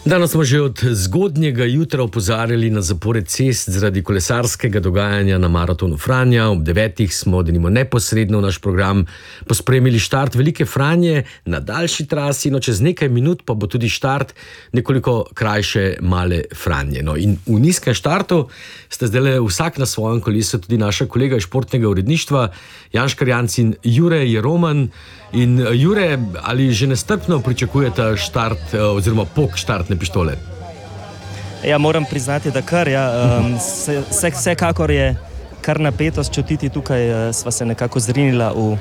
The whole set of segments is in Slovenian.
Danes smo že od zgodnjega jutra opozarjali na zapore cest zaradi kolesarskega dogajanja na maratonu Franja. Ob 9. smo denimo neposredno v naš program pospremili štart Velike Franje na daljši trasi, čez nekaj minut pa bo tudi štart nekoliko krajše Male Franje. In v nizkem štartu ste zdaj vsak na svojem kolesu, tudi naša kolega iz športnega uredništva Jan Škarjanc in Jure Jeroman. In Jure, ali že nestrpno pričakujete štart oziroma pok štartne pištole? Ja, moram priznati, da kar. Vsekakor je kar napetost čutiti tukaj. Sva se nekako zrinila v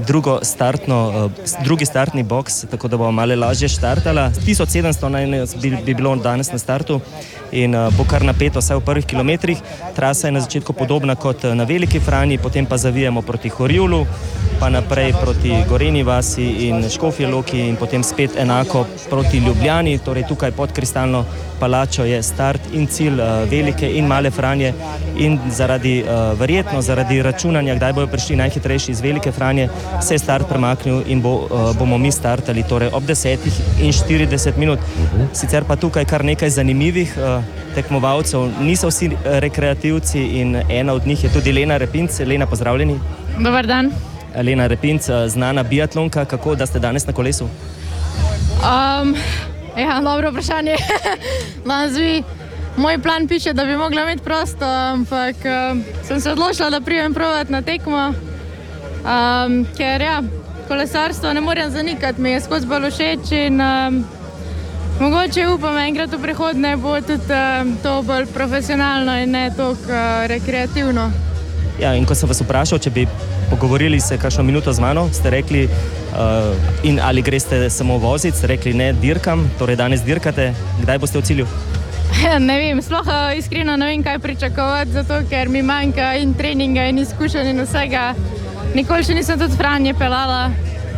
drugi startni boks, tako da bomo malo lažje štartala. 1700 bi bilo danes na startu in bo kar napeto vsaj v prvih kilometrih. Trasa je na začetku podobna kot na Veliki Franji, potem pa zavijemo proti Horjulu, pa naprej proti Gorenji vasi in Škofji Loki in potem spet enako proti Ljubljani. Torej tukaj pod Kristalno palačo je start in cilj Velike in Male Franje in verjetno zaradi računanja, kdaj bojo prišli najhitrejši iz Velike Franje, se je start premaknil in bomo mi startali torej ob 10:40 minut. Sicer pa tukaj kar nekaj zanimivih tekmovalcev, niso vsi rekreativci in ena od njih je tudi Lena Repinc. Lena, pozdravljeni. Dobar dan. Lena Repinc, znana biatlonka, kako da ste danes na kolesu? Dobro vprašanje. Moj plan piše, da bi mogla imeti prosto, ampak sem se odločila, da pridem provat na tekmo, ker kolesarstvo ne morem zanikati, mi je skozi bolj všeč in mogoče upam, enkrat v prihodnje bo tudi to bolj profesionalno in ne toliko rekreativno. Ja, in ko sem vas vprašal, če bi pogovorili se kakšno minuto z mano, ste rekli, in ali greste samo voziti, ste rekli ne, dirkam, torej danes dirkate, kdaj boste v cilju? Ne vem, sploh iskreno ne vem, kaj pričakovati, zato ker mi manjka in treninga in izkušenj in vsega. Nikoli še nisem tudi Franje pelala.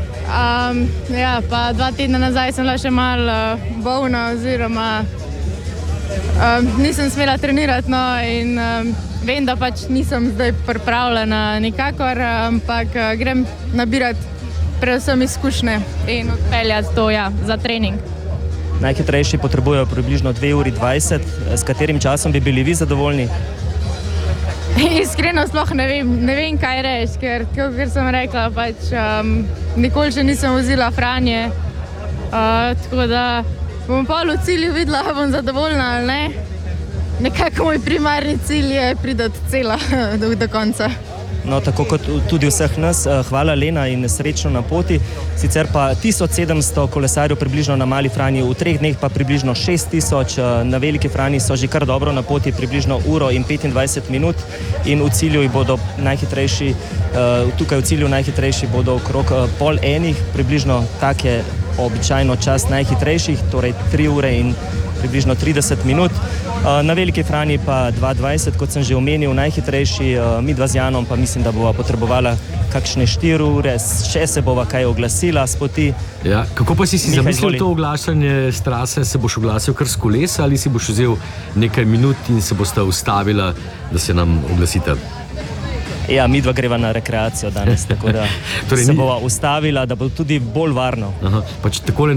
Pa 2 tedna nazaj sem bila še malo bolna oziroma nisem smela trenirati, in vem, da pač nisem zdaj pripravljena nikakor, ampak grem nabirati predvsem izkušnje in odpeljati to za trening. Najhitrejši potrebujejo približno 2:20. S katerim časom bi bili vi zadovoljni? Iskreno sploh ne vem kaj reči, ker sem rekla, pač nikoli še nisem vozila Franje, tako da bom pol v cilju videla, bom zadovoljna ali ne. Nekako moj primarni cilj je priti cela do konca. No, tako kot tudi vseh nas, hvala Lena in srečno na poti. Sicer pa 1700 kolesarjev približno na Mali Franji, v 3 dneh pa približno 6000, na Veliki Franji so že kar dobro na poti, približno 1:25 minut in v cilju bodo najhitrejši, tukaj v cilju najhitrejši bodo okrog 12:30, približno tak je običajno čas najhitrejših, torej 3 ure in približno 30 minut. Na Veliki Franji pa 2:20, kot sem že omenil, najhitrejši, mi dva z Janom pa mislim, da bova potrebovala kakšne 4 ure, še se bova kaj oglasila s poti. Ja, kako pa si zamislil to oglašanje s trase? Se boš oglasil kar s kolesa ali si boš vzel nekaj minut in se boste ustavila, da se nam oglasite? Ja, mi dva greva na rekreacijo danes, tako da torej se bova ustavila, da bo tudi bolj varno. Pač takole